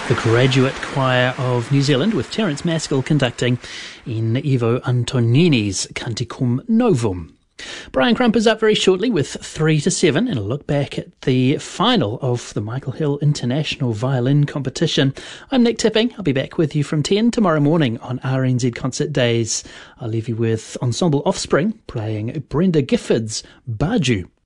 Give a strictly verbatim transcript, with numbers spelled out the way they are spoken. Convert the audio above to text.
The Graduate Choir of New Zealand with Terence Maskell conducting in Ivo Antonini's Canticum Novum. Brian Crump is up very shortly with three to seven and a look back at the final of the Michael Hill International Violin Competition. I'm Nick Tipping. I'll be back with you from ten tomorrow morning on R N Z Concert Days. I'll leave you with Ensemble Offspring playing Brenda Gifford's Baju.